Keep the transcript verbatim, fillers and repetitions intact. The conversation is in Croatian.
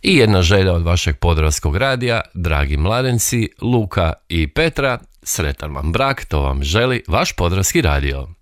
I jedna želja od vašeg Podravskog radija, dragi mladenci, Luka i Petra, sretan vam brak, to vam želi vaš Podravski radio.